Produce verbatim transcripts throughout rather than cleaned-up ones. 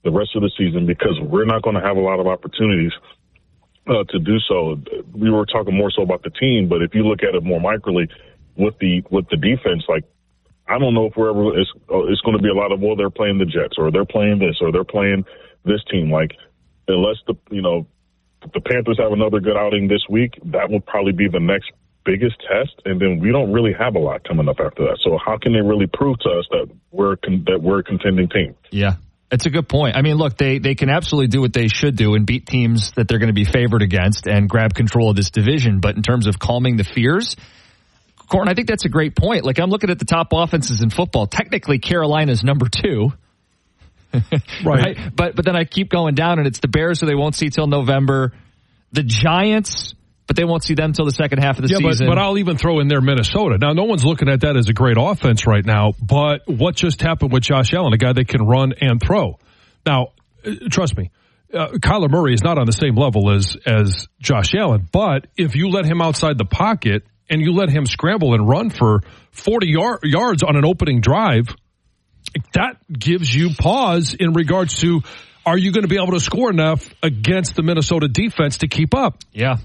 the rest of the season because we're not going to have a lot of opportunities uh, to do so. We were talking more so about the team, but if you look at it more micrly with the with the defense, like, I don't know if we're ever it's, it's going to be a lot of, well, they're playing the Jets or they're playing this or they're playing this team. Like, unless the you know the Panthers have another good outing this week, that will probably be the next biggest test, and then we don't really have a lot coming up after that. So how can they really prove to us that we're con- that we're a contending team? Yeah, it's a good point. I mean, look, they they can absolutely do what they should do and beat teams that they're going to be favored against and grab control of this division. But in terms of calming the fears, Corn, I think that's a great point. Like, I'm looking at the top offenses in football. Technically, Carolina's number two. right. right? But but then I keep going down, and it's the Bears, who they won't see till November. The Giants, but they won't see them till the second half of the yeah, season. But, but I'll even throw in there Minnesota. Now, no one's looking at that as a great offense right now, but what just happened with Josh Allen, a guy that can run and throw? Now, trust me, uh, Kyler Murray is not on the same level as, as Josh Allen, but if you let him outside the pocket and you let him scramble and run for forty yard, yards on an opening drive, that gives you pause in regards to, are you going to be able to score enough against the Minnesota defense to keep up? Yeah.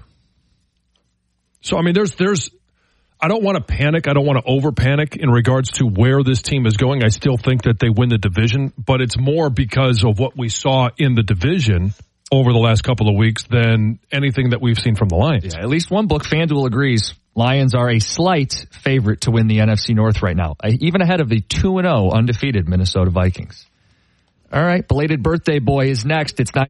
So, I mean, there's, there's, I don't want to panic. I don't want to over panic in regards to where this team is going. I still think that they win the division, but it's more because of what we saw in the division over the last couple of weeks than anything that we've seen from the Lions. Yeah, at least one book, FanDuel, agrees. Lions are a slight favorite to win the N F C North right now, even ahead of the two and oh undefeated Minnesota Vikings. All right, belated birthday boy is next. It's not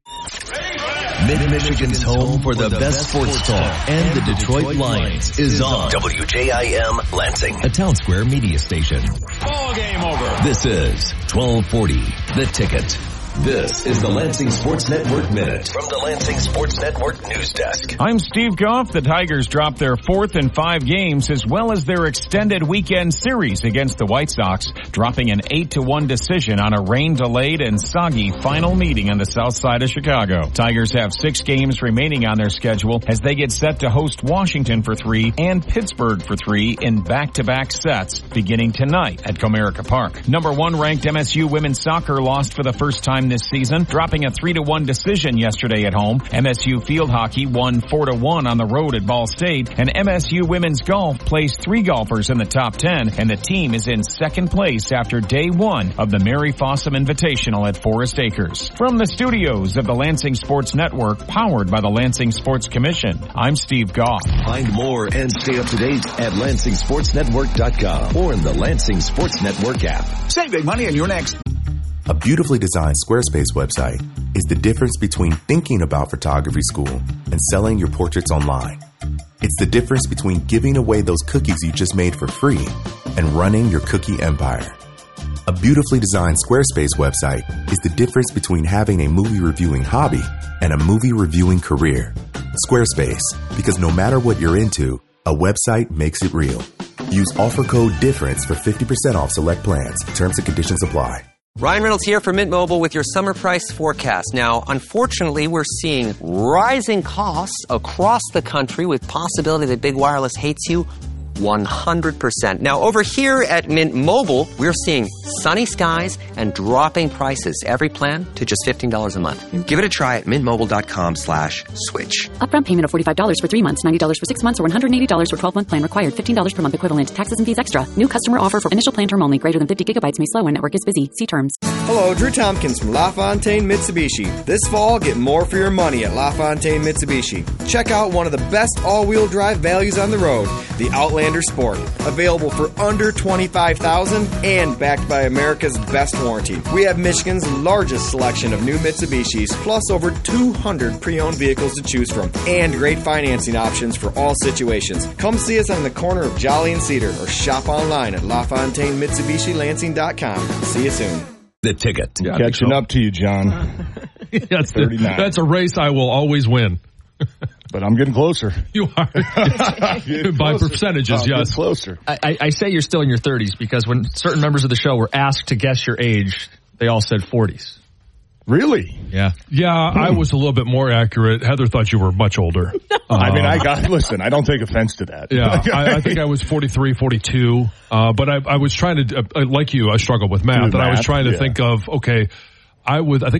Mid-Michigan's home for the best sports talk and the Detroit Lions is on W J I M Lansing, a Town Square media station. Ball game over. This is twelve forty, The Ticket. This is the Lansing Sports Network Minute from the Lansing Sports Network News Desk. I'm Steve Goff. The Tigers dropped their fourth in five games as well as their extended weekend series against the White Sox, dropping an eight to one decision on a rain-delayed and soggy final meeting on the south side of Chicago. Tigers have six games remaining on their schedule as they get set to host Washington for three and Pittsburgh for three in back-to-back sets beginning tonight at Comerica Park. Number one ranked M S U women's soccer lost for the first time this season, dropping a three to one decision yesterday at home. M S U field hockey won four to one on the road at Ball State, and M S U women's golf placed three golfers in the top ten, and the team is in second place after day one of the Mary Fossum Invitational at Forest Acres. From the studios of the Lansing Sports Network, powered by the Lansing Sports Commission, I'm Steve Goff. Find more and stay up to date at Lansing Sports Network dot com or in the Lansing Sports Network app. Save big money on your next. A beautifully designed Squarespace website is the difference between thinking about photography school and selling your portraits online. It's the difference between giving away those cookies you just made for free and running your cookie empire. A beautifully designed Squarespace website is the difference between having a movie reviewing hobby and a movie reviewing career. Squarespace, because no matter what you're into, a website makes it real. Use offer code DIFFERENCE for fifty percent off select plans. Terms and conditions apply. Ryan Reynolds here for Mint Mobile with your summer price forecast. Now, unfortunately, we're seeing rising costs across the country with possibility that big wireless hates you one hundred percent. Now, over here at Mint Mobile, we're seeing sunny skies and dropping prices. Every plan to just fifteen dollars a month. Give it a try at mintmobile.com slash switch. Upfront payment of forty-five dollars for three months, ninety dollars for six months, or one hundred eighty dollars for twelve-month plan required. fifteen dollars per month equivalent. Taxes and fees extra. New customer offer for initial plan term only. Greater than fifty gigabytes may slow when network is busy. See terms. Hello, Drew Tompkins from LaFontaine Mitsubishi. This fall, get more for your money at LaFontaine Mitsubishi. Check out one of the best all-wheel drive values on the road, the Outlander Sport. Available for under twenty-five thousand dollars and backed by America's best warranty. We have Michigan's largest selection of new Mitsubishis, plus over two hundred pre-owned vehicles to choose from, and great financing options for all situations. Come see us on the corner of Jolly and Cedar, or shop online at LaFontaine Mitsubishi Lansing dot com. See you soon. The Ticket. Yeah, catching so. up to you, John. that's, the, that's a race I will always win. But I'm getting closer. You are. By closer. Percentages, I'm yes. closer. I, I say you're still in your thirties because when certain members of the show were asked to guess your age, they all said forties. Really? Yeah. Yeah, hmm. I was a little bit more accurate. Heather thought you were much older. No. Uh, I mean, I got, listen, I don't take offense to that. Yeah, I, I think I was forty-three, forty-two. Uh, but I, I was trying to, uh, like you, I struggled with math. Dude, and math, I was trying to yeah. think of, okay, I was, I think